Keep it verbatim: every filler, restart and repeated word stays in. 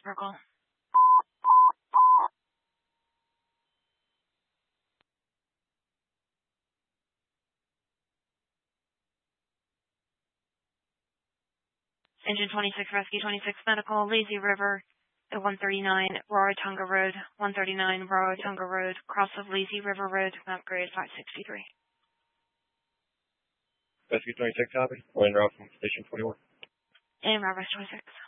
reciprocal. Engine twenty-six, Rescue twenty-six Medical, Lazy River at one thirty-nine Rarotonga Road, one thirty-nine Rarotonga Road, cross of Lazy River Road, map grade five sixty-three. Rescue twenty-six, copy. We're en route from Station twenty-one. And Route twenty-six.